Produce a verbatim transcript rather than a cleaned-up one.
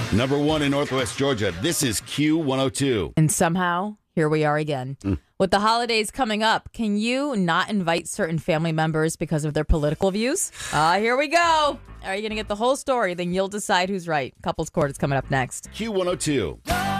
Number one in Northwest Georgia. This is Q one oh two. And somehow, here we are again. Mm. With the holidays coming up, can you not invite certain family members because of their political views? Ah, uh, here we go. Are you going to get the whole story? Then you'll decide who's right. Couples Court is coming up next. Q one oh two.